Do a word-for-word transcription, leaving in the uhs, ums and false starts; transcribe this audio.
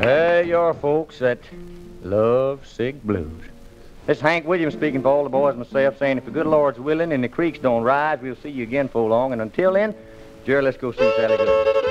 Hey, your folks that love sick blues. This is Hank Williams speaking for all the boys and myself, saying if the good Lord's willing and the creeks don't rise, we'll see you again for long. And until then, Jerry, let's go see Sally Goodman.